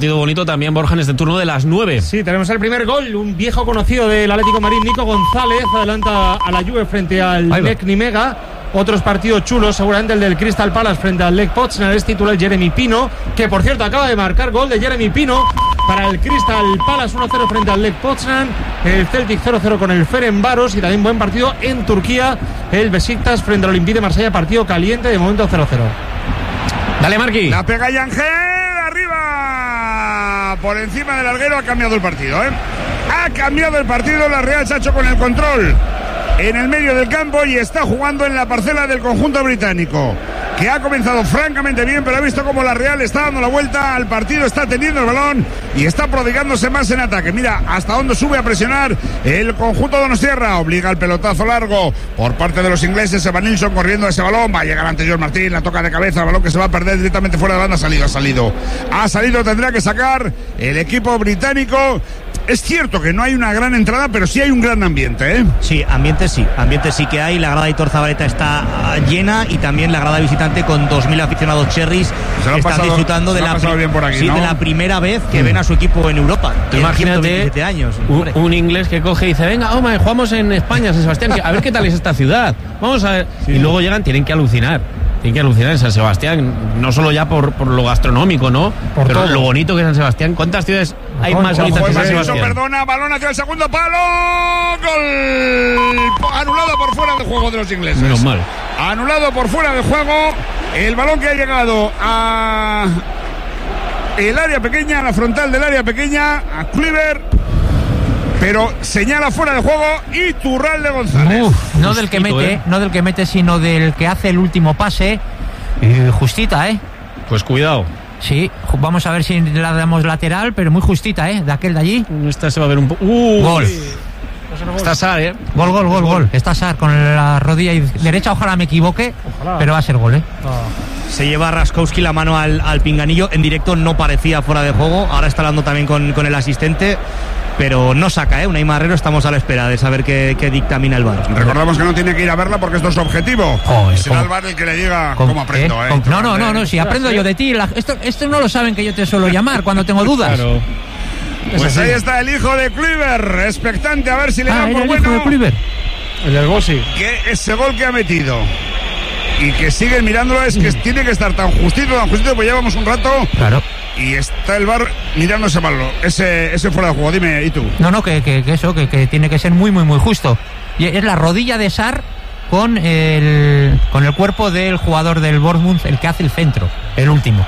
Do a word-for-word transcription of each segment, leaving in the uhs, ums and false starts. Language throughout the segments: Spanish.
Partido bonito también, Borja, en este turno de las nueve. Sí, tenemos el primer gol, un viejo conocido del Atlético de Madrid, Nico González, adelanta a la Juve frente al Lech Nimega. Otros partidos chulos, seguramente el del Crystal Palace frente al Lech Poznan, es titular Jeremy Pino, que por cierto acaba de marcar gol de Jeremy Pino para el Crystal Palace, uno cero frente al Lech Poznan, el Celtic cero cero con el Ferencváros, y también buen partido en Turquía, el Besiktas frente al Olympique de Marsella, partido caliente, de momento cero cero. Dale, Marqui. La pega Yangel, arriba, por encima del larguero, ha cambiado el partido, ¿eh? Ha cambiado el partido, la Real se ha hecho con el control en el medio del campo y está jugando en la parcela del conjunto británico, que ha comenzado francamente bien, pero ha visto como la Real está dando la vuelta al partido, está teniendo el balón y está prodigándose más en ataque. Mira hasta dónde sube a presionar el conjunto donostiarra, obliga el pelotazo largo por parte de los ingleses. Evan Nilsson corriendo ese balón, va a llegar ante George Martín, la toca de cabeza, el balón que se va a perder directamente fuera de banda. Ha salido, ha salido, ha salido, tendrá que sacar el equipo británico. Es cierto que no hay una gran entrada, pero sí hay un gran ambiente, ¿eh? Sí, ambiente sí, ambiente sí que hay. La grada de Hitor Zabaleta está llena y también la grada visitante con dos mil aficionados cherries que están pasado, disfrutando de la, aquí, sí, ¿no? de la primera vez que mm. ven a su equipo en Europa. Imagínate años, un, un inglés que coge y dice, venga, Oma, jugamos en España, San Sebastián, a ver qué tal es esta ciudad. Vamos a ver. Sí. Y luego llegan, tienen que alucinar. Tienen que alucinar en San Sebastián, no solo ya por, por lo gastronómico, ¿no? Por pero todo. Lo bonito que es San Sebastián. ¿Cuántas ciudades hay más bonitas que San Sebastián? Perdona, balón hacia el segundo palo. Gol. Anulado por fuera del juego de los ingleses. Menos mal. Anulado por fuera del juego. El balón que ha llegado a el área pequeña, a la frontal del área pequeña, a Kluivert, pero señala fuera de juego Iturralde González. Uf, no del que mete, eh. no del que mete, sino del que hace el último pase. Eh, justita, ¿eh? Pues cuidado. Sí, vamos a ver si la damos lateral, pero muy justita, ¿eh? De aquel de allí. Esta se va a ver un poco. Uh, gol. Está Sar, ¿eh? Gol, gol, gol, gol. Está Sar con la rodilla derecha, ojalá me equivoque, ojalá. Pero va a ser gol, ¿eh? Oh. Se lleva Raskowski la mano al, al pinganillo. En directo no parecía fuera de juego. Ahora está hablando también con, con el asistente, pero no saca, ¿eh? Unai Marrero, estamos a la espera de saber qué, qué dictamina el V A R. Recordamos que no tiene que ir a verla porque esto es objetivo. Joder, será ¿cómo? El V A R el que le diga cómo, cómo aprendo, ¿eh? ¿eh? No, no, no, no, si aprendo yo de ti. La, esto, esto no lo saben que yo te suelo llamar cuando tengo dudas. Claro. Pues ahí está el hijo de Kluivert, expectante a ver si le ah, da por el bueno. Hijo de Kluivert. El del gol, sí. Que ese gol que ha metido y que siguen mirándolo es que mm. tiene que estar tan justito, tan justito, pues llevamos un rato. Claro. Y está el V A R mirando ese balón, ese, ese fuera de juego. Dime, ¿y tú? No, no, que, que, que eso, que, que tiene que ser muy, muy, muy justo. Y es la rodilla de Sar con el, con el cuerpo del jugador del Bournemouth, el que hace el centro, el último.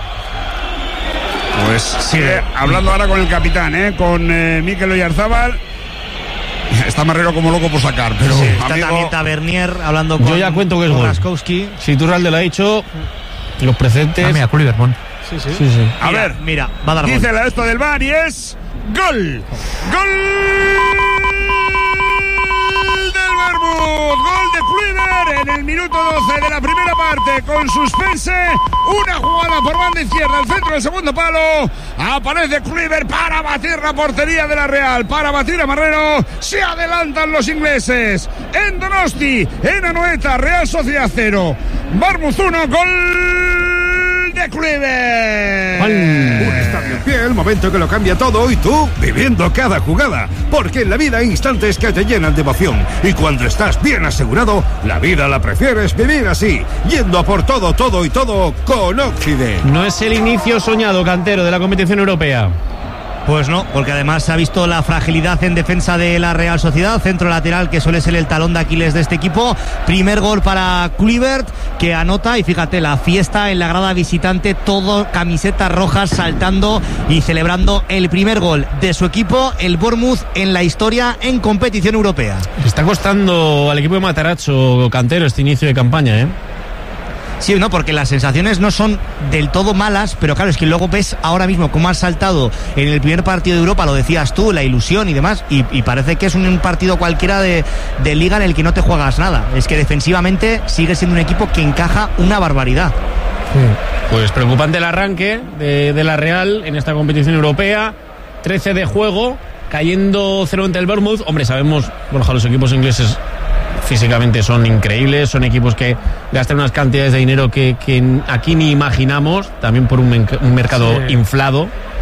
Pues sigue hablando ahora con el capitán, ¿eh? Con eh, Mikel Oyarzábal. Está Marrero como loco por sacar, pero sí, está amigo... también Tavernier hablando con yo ya cuento que es gol. Raskowski. Si Iturralde lo ha dicho, los precedentes. Ah, mira, Kluivert, bon. Sí, sí. sí, sí. A mira, ver, mira, va a dar dice gol. esto del V A R y es gol. Gol del Bournemouth. Gol de Kluivert en el minuto doce de la primera parte con suspense. Una jugada por banda izquierda al centro del segundo palo. Aparece Kluivert para batir la portería de la Real, para batir a Marrero. Se adelantan los ingleses en Donosti, en Anoeta. Real Sociedad cero, Bournemouth uno. Gol de Kluivert. Un estadio en pie, el momento que lo cambia todo, y tú viviendo cada jugada, porque en la vida hay instantes que te llenan de emoción, y cuando estás bien asegurado, la vida la prefieres vivir así, yendo a por todo, todo y todo con Occident. No es el inicio soñado, Cantero, de la competición europea. Pues no, porque además se ha visto la fragilidad en defensa de la Real Sociedad, centro lateral que suele ser el talón de Aquiles de este equipo. Primer gol para Kluivert, que anota, y fíjate, la fiesta en la grada visitante, todo camisetas rojas, saltando y celebrando el primer gol de su equipo, el Bournemouth, en la historia en competición europea. Está costando al equipo de Matarazzo, Cantero, este inicio de campaña, ¿eh? Sí, no, porque las sensaciones no son del todo malas, pero claro, es que luego ves ahora mismo cómo has saltado en el primer partido de Europa, lo decías tú, la ilusión y demás, y, y parece que es un partido cualquiera de, de liga en el que no te juegas nada. Es que defensivamente sigue siendo un equipo que encaja una barbaridad. Sí. Pues preocupante el arranque de, de la Real en esta competición europea. trece de juego, cayendo cero ante el Bournemouth. Hombre, sabemos, bueno, los equipos ingleses físicamente son increíbles, son equipos que gastan unas cantidades de dinero que, que aquí ni imaginamos, también por un, un mercado sí. inflado.